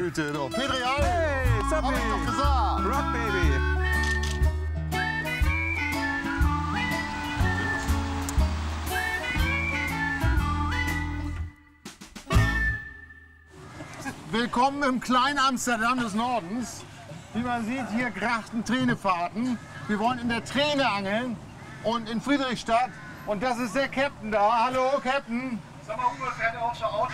Güte, doch. Petri, Hey, hab ich doch gesagt. Rock Baby. Willkommen im kleinen Amsterdam des Nordens. Wie man sieht, hier Grachten, Tränefahrten. Wir wollen in der Träne angeln und in Friedrichstadt. Und das ist der Captain da. Hallo, Captain. Sag mal, Uwe, fährt er auch schon Auto?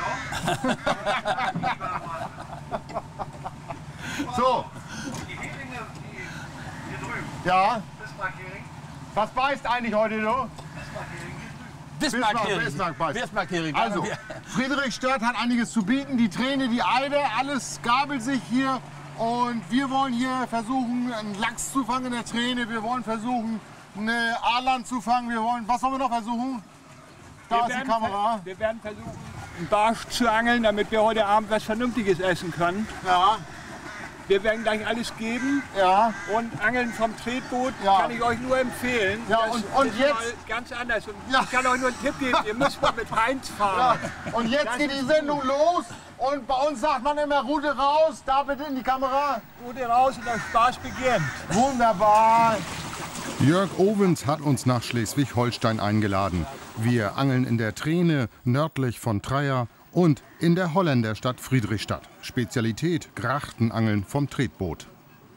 So, Die Heringe, die hier drüben. ja. Bismarck-Hering. Was beißt eigentlich heute, du? Bismarck-Hering. Bismarck beißt. Bismarck-Hering. Also, Friedrichstadt hat einiges zu bieten. Die Träne, die Eider, alles gabelt sich hier. Und wir wollen hier versuchen, einen Lachs zu fangen in der Träne. Wir wollen versuchen, eine Aaland zu fangen. Was wollen wir noch versuchen? Da ist die Kamera. Wir werden versuchen, einen Barsch zu angeln, damit wir heute Abend was Vernünftiges essen können. Ja, Wir werden gleich alles geben. ja. Und Angeln vom Tretboot Ja. kann ich euch nur empfehlen. Ja, Das und ist jetzt? mal ganz anders. Und Ja. ich kann euch nur einen Tipp geben, ihr müsst mal mit Heinz fahren. Und jetzt geht die Sendung los. Und bei uns sagt man immer Rute raus. Da bitte in die Kamera. Rute raus und der Spaß beginnt. Wunderbar. Jörg Owens hat uns nach Schleswig-Holstein eingeladen. Wir angeln in der Träne nördlich von Treia und in der Holländerstadt Friedrichstadt. Spezialität Grachtenangeln vom Tretboot.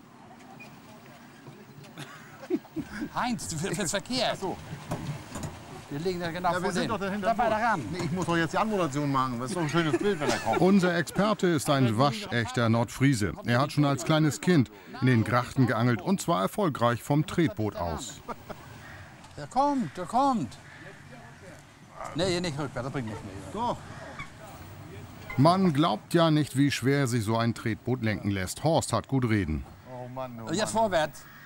Heinz, du fährst verkehrt. Ach so. Wir legen da genau Ja, wir vor sind den. doch dahinter. Da weiter ran. Nee, ich muss doch jetzt die Anmoderation machen. Das ist doch ein schönes Bild, wenn er kommt. Unser Experte ist ein waschechter Nordfriese. Er hat schon als kleines Kind in den Grachten geangelt und zwar erfolgreich vom Tretboot aus. Der kommt, der kommt. Nee, hier nicht rückwärts, das bringt nichts mehr. Doch. Man glaubt ja nicht, wie schwer sich so ein Tretboot lenken lässt. Horst hat gut reden. Oh Mann, oh Und jetzt Mann. vorwärts.